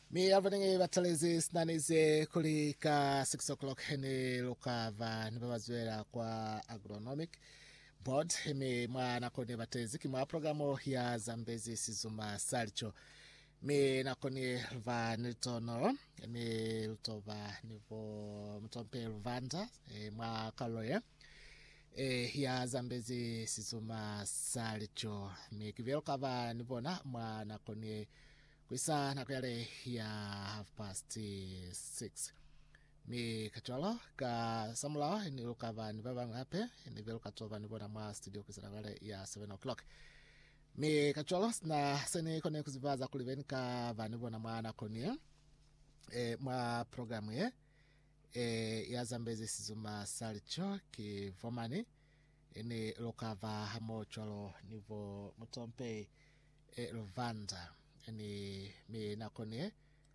Mi avanenge batalezi sinanize kulika 6 o'clock hene lukava nibabazwera kwa agronomic board hemi mwana kone batezi kimwa programo ya Zambezi Sizuma Salcho mi nakoni va nitono mi lutova nivo mtompe luvanda mwa kaloye ya Zambezi Sizuma Salcho mi kivyo kava nivona mwana kone kuisa nakuyale ya 6:30 mi kacholo ka samula ni lukava ni baba ngape ni velo katova ni bona mwa studio kuisa nakuyale ya 7 o'clock mi kacholo na sene kone kuzivaza kuliveni ka vani bona mwana kone mwa programu ye ya Zambezi Sizuma Salcho ki vomani ni lukava hamo cholo nivo mutompe Luvanda ni mi nakone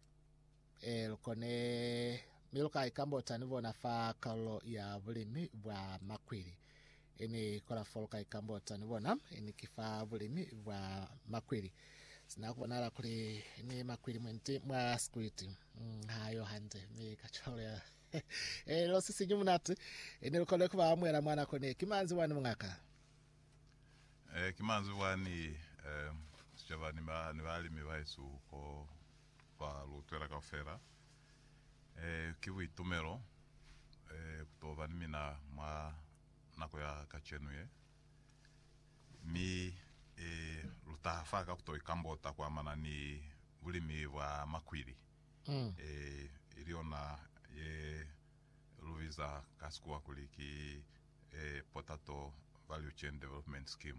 lukone miluka ikambota nivo nafa kalo ya vulimi vwa makwili ini kola foloka ikambota nivona ini kifa vulimi vwa makwili sinakubonala kuli ni makwili mwenti mwa skwiti hayo hande mi kachole lo sisi nyumunati ini lukone kuwa mwela mwana kone kimanzi wani mungaka kimanzi wani Java ni bali mivaisu ko pa lutwera ka fera kivu itumero kutova ni mina ma nako ya kachenuye mi lutafaka kuto ikambota kwa mana ni vulimi wa makwili iliona ye luviza kaskuwa kuliki potato value chain development scheme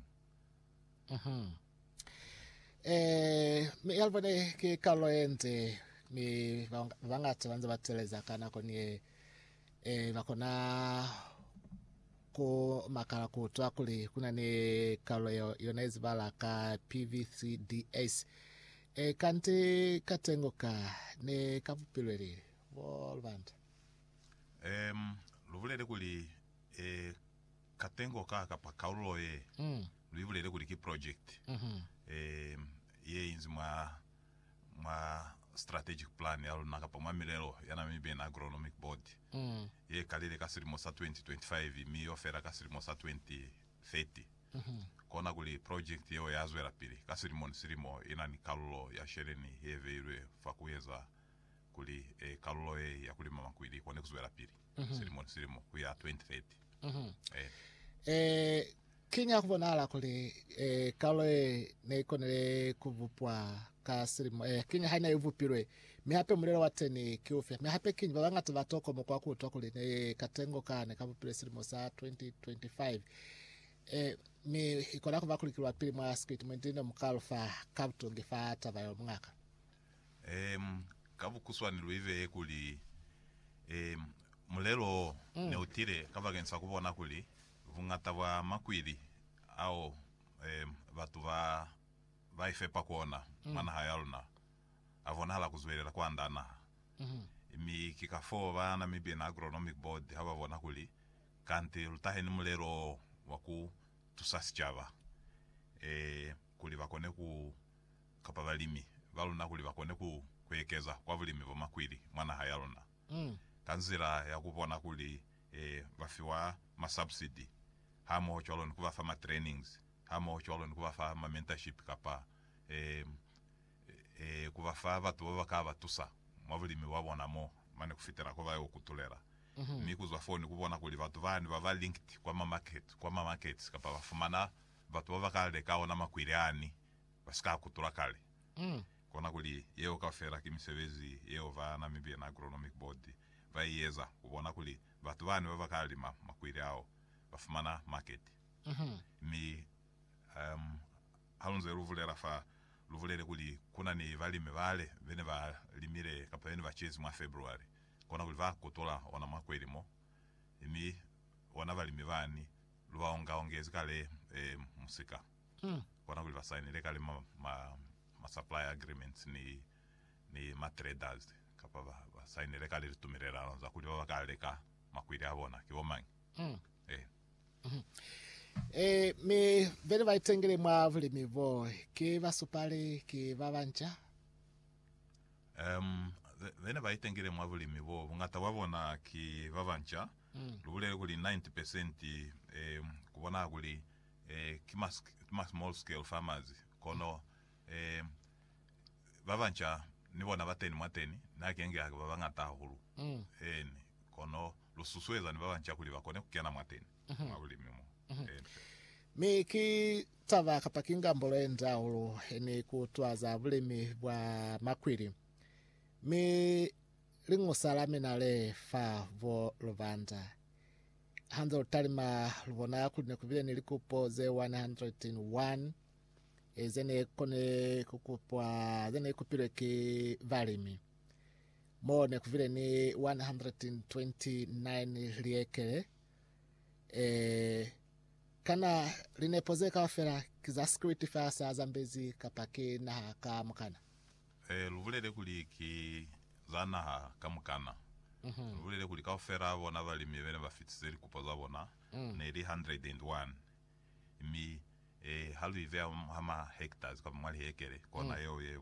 mi albone ki kalo ente mi vangati vanza bateleza kana koni vakona ko makala kutwa kuli kuna ni kalo yonezi bala ka PVCDS kanti katengo ka ne kapupilweli volvanda luvulele kuli katengo ka kapakaulo ye luvulele kuli ki project ye inzi mwa strategic plan ya lunaka pa mamilelo ya Namibian Agronomic Board ye kalile kasirimo sa 2025 mi ofera kasirimo sa 2030 kona kuli project yeo yazwera pili kasirimo nisirimo ina ni kalulo ya shereni yeveirwe fakuyeza kuli kalulo ya kulima makwili kone kuzwera pili sirimo kuya 2030 Kinya kubonala kuli kaloe neikonele kuvupwa kasirimo kinya haina ivupirwe mihape mulelo wateni kiufya mihape kinya babangati batoko mokwa kutwa kuli ne katengo kane kavupirwe sirimo sa 2025 mi ikona kuva kulikilwa pili mwa script mwendino mkalfa kabutungi fata vayo mwaka kavu kuswa niluive kuli mulelo neutire kava gensa kubona kuli vungata wa makwili au vatu vaifepa kuona mana hayaluna avona hala kuzwelela kwa ndana mi kikafo va Namibian Agronomic Board hava vona kuli kanti lutaheni mulero waku tusasichava kuli vakone ku kapavalimi valuna kuli vakone ku kwekeza kwa vulimi va makwili mana hayaluna kanzira ya kupona kuli vafiwa ma subsidy hamo cholo nikuva fama trainings hamo cholo nikuva fama mentorship kapa kuva fa vatu vakava tusa mwavulimi wabona mo mane kufitira kwa vayo kutulera mikuzwa phone kubona kuli vatu vani vava linked kwa ma markets kapa vafumana vatu vakale kaona makwiliani vasika kutura kale kona kuli yeo kafera kimisevezi yeo va Namibian Agronomic Board vaiyeza kubona kuli vatu vani vakale makwili ao bafumana market mi halunze luvulele kuli kuna ni valime vale vene valimire kapa vene vachezi mwa February kona kuli vakotola ona makwelimo mi ona valime vani luvaongezi kale musika kona kuli vasainile kale ma supply agreements ni ma traders kapa vasainile kale litumirera za kuli vakale ka makwili avona kiwomangi mi vene vaitengele mwa vulimi vo ki vasupale ki vavanja vene vaitengere mwavulimi vovo ngata wavona ki vavancha luvulele kuli 90% kuvona kuli kima small scale farmers kono vavancha nivona vateni mwateni nakenge ake vavangata hulu eni kono lususweza ni vavancha kuli vakone kukiana mwateni mwavulimi mo miki tava kapakinga mbolenda ulu eni kutwaza vulimi bwa makwiri mi lingusala minale fa vo luvanda hanza utalima luvona kune kuvile nilikupo ze 101 zene kone kukupwa zene kupile ki valimi mone kuvile ni 129 liekele kana linepozeka wafera kiza security fasa zambezi kapaki na kamukana luvulele kuli ki zana kamukana luvulele kuli kaofera vona valimi vene vafitizeli kupoza vona neli 101 mi halu ive hama hectares kama mwali hekele kona yo ye